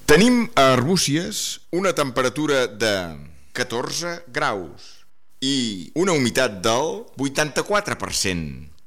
Tenim a Arbúcies una temperatura de 14 graus i una humitat del 84%.